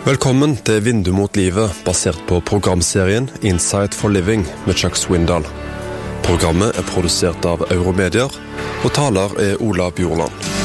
Velkommen til Vindu mot livet, basert på programserien Insight for Living med Chuck Swindoll. Programmet er produsert av Euromedier, og taler er Ola Bjorland.